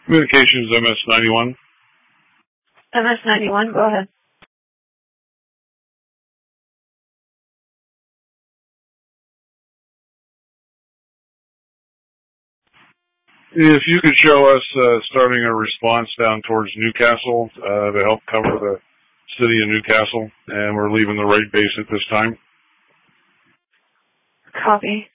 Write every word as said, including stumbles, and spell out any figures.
Communications M S ninety-one. M S ninety-one, go ahead. If you could show us uh, starting a response down towards Newcastle uh, to help cover the city of Newcastle, and we're leaving the raid base at this time. Copy.